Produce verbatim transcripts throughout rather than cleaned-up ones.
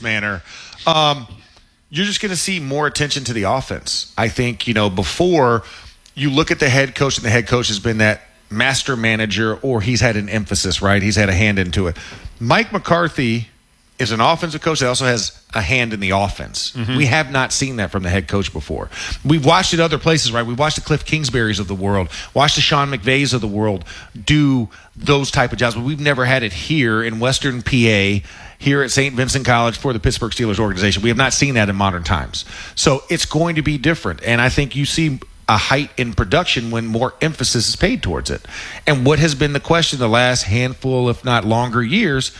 manner. Um, you're just going to see more attention to the offense. I think, you know, before you look at the head coach, and the head coach has been that master manager, or he's had an emphasis, right? He's had a hand into it. Mike McCarthy is an offensive coach that also has a hand in the offense. Mm-hmm. We have not seen that from the head coach before. We've watched it other places, right? We've watched the Cliff Kingsburys of the world, watched the Sean McVays of the world do those type of jobs, but we've never had it here in Western P A, here at Saint Vincent College for the Pittsburgh Steelers organization. We have not seen that in modern times. So it's going to be different, and I think you see a height in production when more emphasis is paid towards it. And what has been the question the last handful, if not longer years,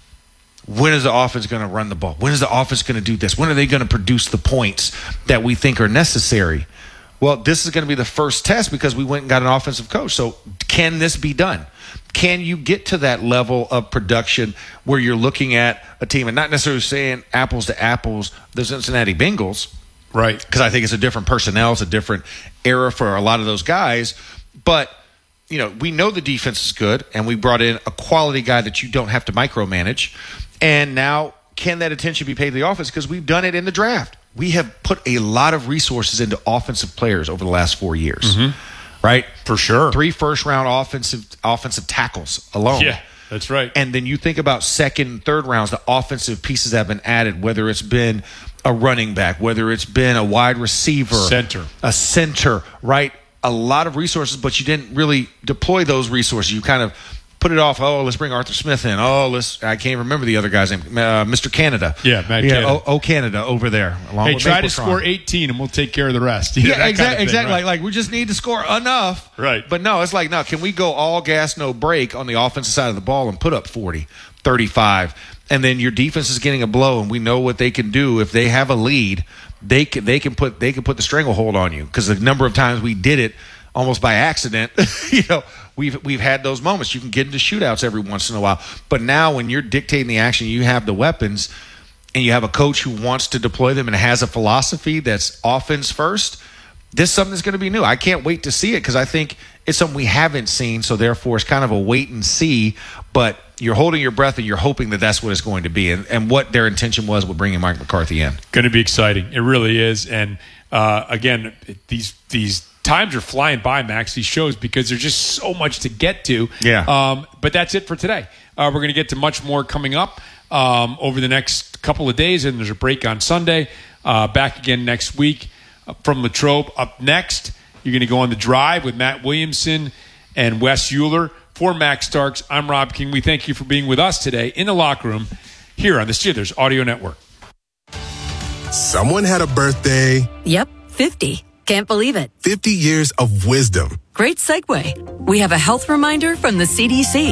when is the offense going to run the ball? When is the offense going to do this? When are they going to produce the points that we think are necessary? Well, this is going to be the first test because we went and got an offensive coach. So can this be done? Can you get to that level of production where you're looking at a team and not necessarily saying apples to apples, the Cincinnati Bengals, right? Because I think it's a different personnel, it's a different era for a lot of those guys. But, you know, we know the defense is good, and we brought in a quality guy that you don't have to micromanage. And now, can that attention be paid to the offense? Because we've done it in the draft. We have put a lot of resources into offensive players over the last four years, mm-hmm. right? For sure. Three first-round offensive offensive tackles alone. Yeah, that's right. And then you think about second and third rounds, the offensive pieces that have been added, whether it's been a running back, whether it's been a wide receiver. Center. A center, right? A lot of resources, but you didn't really deploy those resources. You kind of put it off. Oh, let's bring Arthur Smith in. Oh, let's. I can't remember the other guy's name. Uh, Mister Canada. Yeah, Matt yeah, Canada. Oh, Canada over there. Along hey, with try Mapletron. to score eighteen, and we'll take care of the rest. You know, yeah, exactly. Kind of exactly. Thing, right? Like, like we just need to score enough. Right. But no, it's like no. Can we go all gas, no break on the offensive side of the ball and put up forty, thirty-five, and then your defense is getting a blow, and we know what they can do if they have a lead. They can they can put they can put the stranglehold on you because the number of times we did it almost by accident, you know, we've we've had those moments. You can get into shootouts every once in a while. But now when you're dictating the action, you have the weapons, and you have a coach who wants to deploy them and has a philosophy that's offense first, this is something that's going to be new. I can't wait to see it because I think it's something we haven't seen, so therefore it's kind of a wait and see. But you're holding your breath and you're hoping that that's what it's going to be and, and what their intention was with bringing Mike McCarthy in. Going to be exciting. It really is. And, uh, again, these these – times are flying by, Max, these shows, because there's just so much to get to. Yeah. Um, but that's it for today. Uh, we're going to get to much more coming up um, over the next couple of days, and there's a break on Sunday. Uh, back again next week uh, from Latrobe. Up next, you're going to go on the drive with Matt Williamson and Wes Euler. For Max Starks, I'm Rob King. We thank you for being with us today in the locker room here on the Steelers Audio Network. Someone had a birthday. Yep, fifty. Can't believe it. fifty years of wisdom. Great segue. We have a health reminder from the C D C.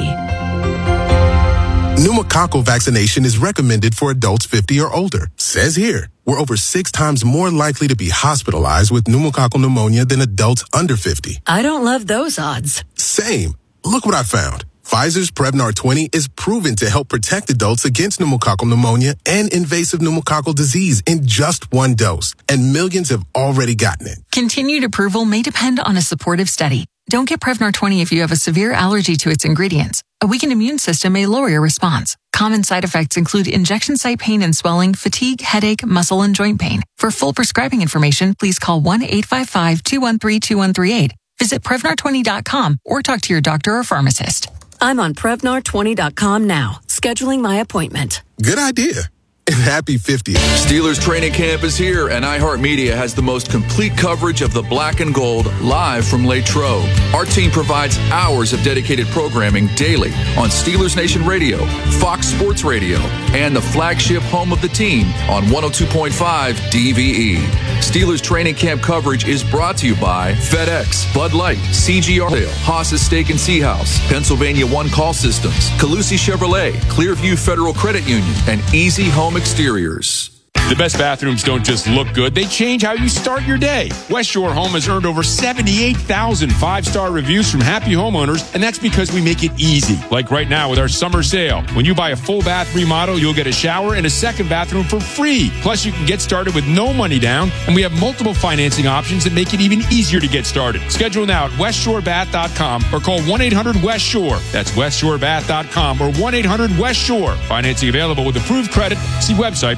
Pneumococcal vaccination is recommended for adults fifty or older. Says here, we're over six times more likely to be hospitalized with pneumococcal pneumonia than adults under fifty. I don't love those odds. Same. Look what I found. Pfizer's Prevnar twenty is proven to help protect adults against pneumococcal pneumonia and invasive pneumococcal disease in just one dose, and millions have already gotten it. Continued approval may depend on a supportive study. Don't get Prevnar twenty if you have a severe allergy to its ingredients. A weakened immune system may lower your response. Common side effects include injection site pain and swelling, fatigue, headache, muscle, and joint pain. For full prescribing information, please call one eight five five, two one three, two one three eight. Visit Prevnar twenty dot com or talk to your doctor or pharmacist. I'm on Prevnar twenty dot com now, scheduling my appointment. Good idea. And happy fiftieth. Steelers training camp is here, and iHeartMedia has the most complete coverage of the black and gold live from Latrobe. Our team provides hours of dedicated programming daily on Steelers Nation Radio, Fox Sports Radio, and the flagship home of the team on one oh two point five D V E. Steelers training camp coverage is brought to you by FedEx, Bud Light, C G R, Haas's Steak and Sea House, Pennsylvania One Call Systems, Calusi Chevrolet, Clearview Federal Credit Union, and Easy Home Exteriors. The best bathrooms don't just look good, they change how you start your day. West Shore Home has earned over seventy-eight thousand five-star reviews from happy homeowners, and that's because we make it easy. Like right now with our summer sale. When you buy a full bath remodel, you'll get a shower and a second bathroom for free. Plus, you can get started with no money down, and we have multiple financing options that make it even easier to get started. Schedule now at west shore bath dot com or call one eight hundred west shore. That's west shore bath dot com or one eight hundred west shore. Financing available with approved credit. See website